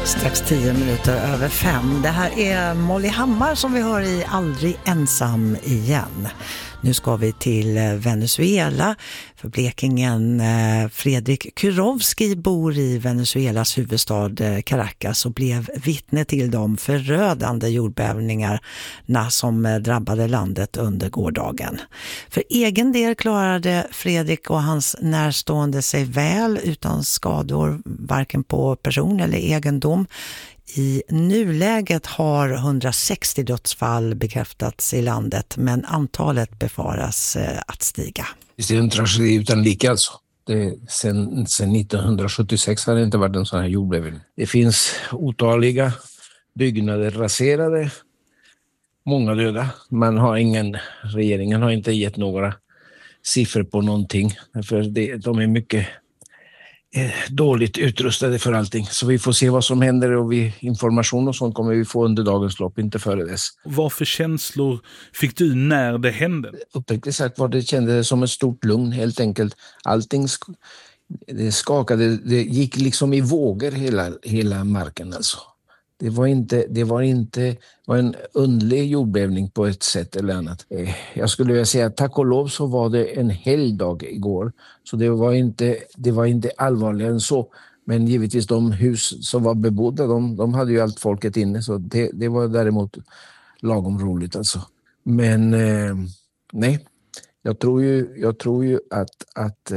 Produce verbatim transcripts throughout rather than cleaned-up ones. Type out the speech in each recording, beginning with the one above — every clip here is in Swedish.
Strax tio minuter över fem. Det här är Molly Hammar som vi hör i Aldrig ensam igen. Nu ska vi till Venezuela, för blekingen Fredrik Kurovski bor i Venezuelas huvudstad Caracas och blev vittne till de förödande jordbävningarna som drabbade landet under gårdagen. För egen del klarade Fredrik och hans närstående sig väl utan skador varken på person eller egendom. I nuläget har hundrasextio dödsfall bekräftats i landet, men antalet befaras att stiga. Det är en tragedi utan like alltså. Det, sen, sen nittonhundrasjuttiosex har det inte varit en sån här jordbävning. Det finns otaliga byggnader raserade, många döda. Man har ingen, regeringen har inte gett några siffror på någonting. För det, de är mycket dåligt utrustade för allting. Så vi får se vad som händer, och vi, information och sånt kommer vi få under dagens lopp, inte före dess. Vad för känslor fick du när det hände? Uppriktigt sagt var det, kändes som ett stort lugn helt enkelt. Allting sk- det skakade, det gick liksom i vågor hela, hela marken alltså. Det var inte, det var inte var en underlig jordbävning på ett sätt eller annat. Jag skulle vilja säga att tack och lov så var det en helgdag igår. Så det var inte, det var inte allvarligare än så. Men givetvis de hus som var bebodda, de, de hade ju allt folket inne. Så det, det var däremot lagom roligt alltså. Men eh, nej, jag tror ju, jag tror ju att, att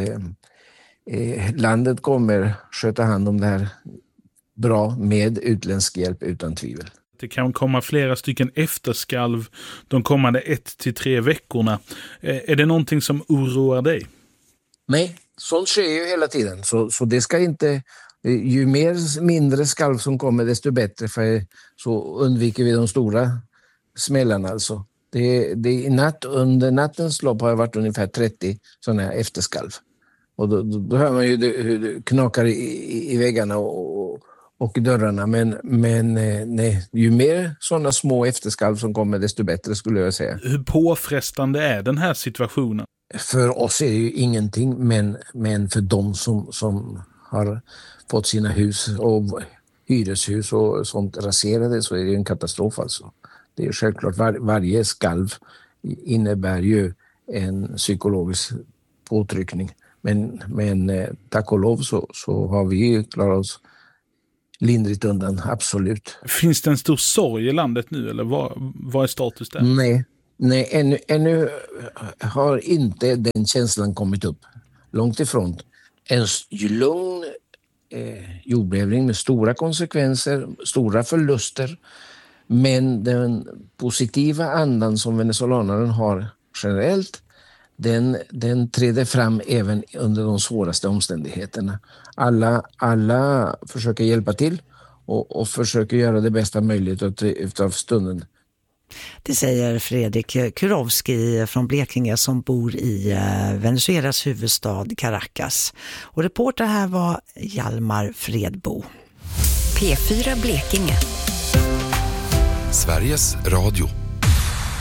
eh, landet kommer sköta hand om det här bra med utländsk hjälp utan tvivel. Det kan komma flera stycken efterskalv de kommande ett till tre veckorna. Är det någonting som oroar dig? Nej, sånt sker ju hela tiden. Så, så det ska inte, ju mer mindre skalv som kommer desto bättre, för så undviker vi de stora smällarna alltså. Det, det i natt, under nattens lopp har det varit ungefär trettio sådana här efterskalv. Och då, då, då hör man ju det, hur det knakar i, i, i väggarna och, och och dörrarna, men, men nej, ju mer sådana små efterskalv som kommer desto bättre skulle jag säga. Hur påfrestande är den här situationen? För oss är det ju ingenting, men, men för de som, som har fått sina hus och hyreshus och sånt raserade så är det en katastrof alltså. Det är självklart, var, varje skalv innebär ju en psykologisk påtryckning, men, men tack och lov så, så har vi ju klarat oss lindrigt undan, absolut. Finns det en stor sorg i landet nu, eller vad, vad är status där? Nej, nej ännu, ännu har inte den känslan kommit upp. Långt ifrån. En lugn eh, jordbävning med stora konsekvenser, stora förluster, men den positiva andan som venezolanaren har generellt, Den, den träder fram även under de svåraste omständigheterna. Alla, alla försöker hjälpa till och, och försöker göra det bästa möjligt av stunden. Det säger Fredrik Kurovski från Blekinge som bor i Venezuelas huvudstad Caracas. Och reporter här var Hjalmar Fredbo. P fyra Blekinge. Sveriges Radio.